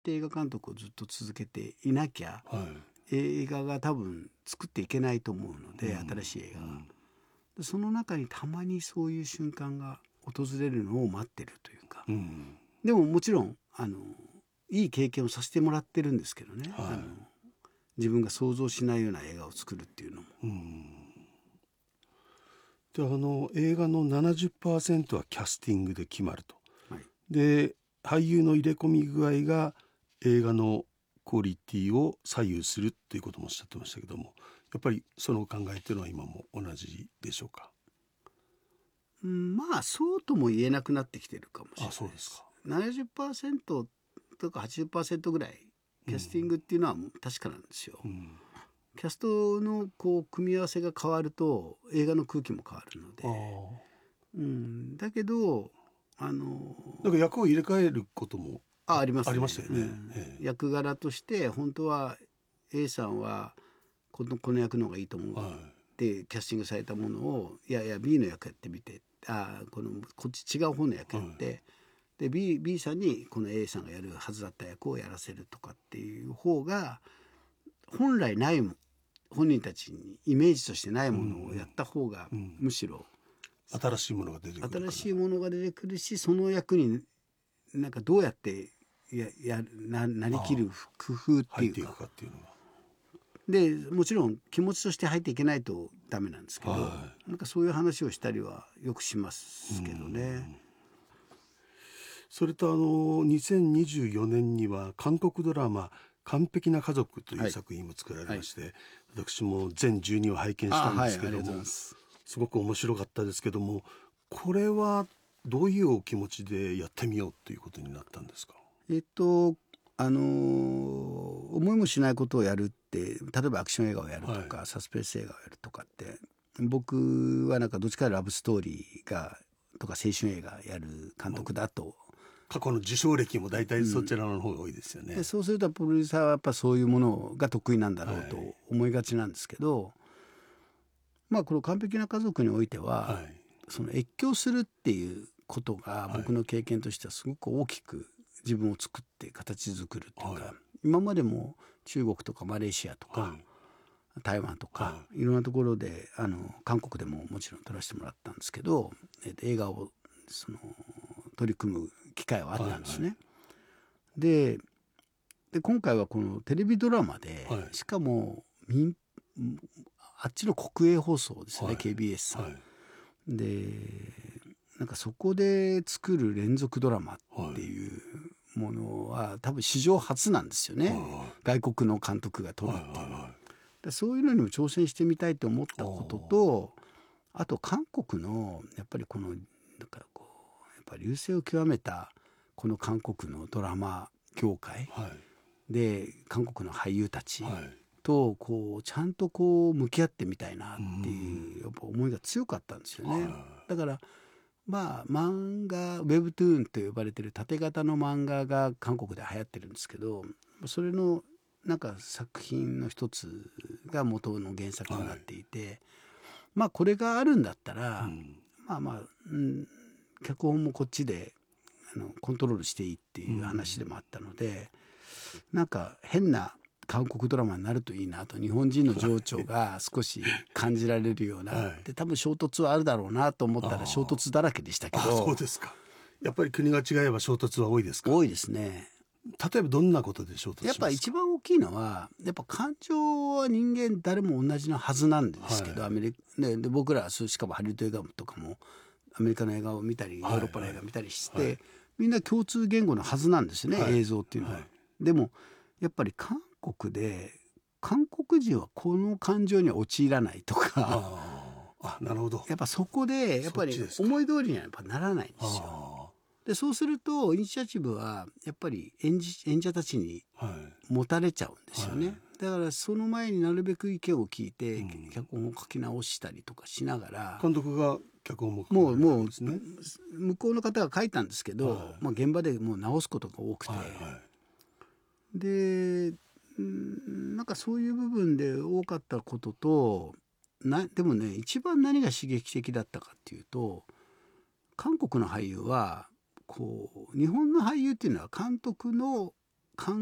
って映画監督をずっと続けていなきゃ、 はい、 映画が多分作っていけないと思うので、新しい映画が、でその中にたまにそういう瞬間が訪れるのを待ってるというか、でももちろんいい経験をさせてもらってるんですけどね、 はい、 自分が想像しないような映画を作るっていうのも。 で映画の 70% はキャスティングで決まると、 はい、 で俳優の入れ込み具合が映画のクオリティを左右するっていうこともおっしゃってましたけども、やっぱりその考えっていうのは今も同じでしょうか？ まあそうとも言えなくなってきてるかもしれないです。 そうですか。 70% とか 80% ぐらいキャスティングっていうのは確かなんですよ、キャストの組み合わせが変わると映画の空気も変わるので、だけどなんか役を入れ替えることもありますね。 ありましたよね、 役柄として本当は A さんはこの役の方がいいと思う、でキャスティングされたものをいや B の役やってみて、こっち違う方の役やって、で B さんにこの A さんがやるはずだった役をやらせるとかっていう方が本来ない本人たちにイメージとしてないものをやった方が、むしろ新しいものが出てくる、 新しいものが出てくるし、その役になんかどうやってなりきる工夫っていうか、でもちろん気持ちとして入っていけないとダメなんですけど、なんかそういう話をしたりはよくしますけどね。 それと2024年には韓国ドラマ完璧な家族という作品も作られまして、私も全12話拝見したんですけども、すごく面白かったですけども、これはどういうお気持ちでやってみようということになったんですか？ 思いもしないことをやるって、例えばアクション映画をやるとか、サスペンス映画をやるとかって、僕はなんかどっちかラブストーリーがとか青春映画やる監督だと、 過去の受賞歴も大体そちらの方が多いですよね、 でそうするとプロデューサーはやっぱそういうものが得意なんだろうと思いがちなんですけど、まあこの完璧な家族においては、その越境するっていうことが僕の経験としてはすごく大きく自分を作って形作るというか、今までも中国とかマレーシアとか、台湾とか、いろんなところで韓国でももちろん撮らせてもらったんですけど、映画を取り組む機会はあったんですね。で今回はこのテレビドラマで、しかもあっちの国営放送ですね、KBS さん、でなんかそこで作る連続ドラマっていうものは多分史上初なんですよね、外国の監督が撮るっていうのは。そういうのにも挑戦してみたいと思ったことと、あと韓国のやっぱりこのなんかこうやっぱり隆盛を極めたこの韓国のドラマ業界で、韓国の俳優たちとちゃんと向き合ってみたいなっていうやっぱ思いが強かったんですよね。だからまあ漫画ウェブトゥーンと呼ばれてる縦型の漫画が韓国で流行ってるんですけど、それのなんか作品の一つが元の原作になっていて、まあこれがあるんだったら、脚本もこっちでコントロールしていいっていう話でもあったので、なんか変な韓国ドラマになるといいなと、日本人の情緒が少し感じられるような、で多分衝突はあるだろうなと思ったら衝突だらけでしたけど。 そうですか。やっぱり国が違えば衝突は多いですか？ 多いですね。 例えばどんなことで衝突しますか？ やっぱ一番大きいのはやっぱ感情は人間誰も同じなはずなんですけど、で僕らはしかもハリウッド映画とかもアメリカの映画を見たりヨーロッパの映画を見たりして、みんな共通言語のはずなんですね、映像っていうのは。でもやっぱり韓国で韓国人はこの感情には陥らないとか、 なるほど。 やっぱそこでやっぱり思い通りにはやっぱならないんですよ。でそうするとイニシアチブはやっぱり演者たちに持たれちゃうんですよね、だからその前になるべく意見を聞いて、脚本を書き直したりとかしながら、 監督が脚本ももう向こうの方が書いたんですけど、現場でもう直すことが多くて、でなんかそういう部分で多かったことと、でもね一番何が刺激的だったかっていうと、韓国の俳優は日本の俳優っていうのは監督の考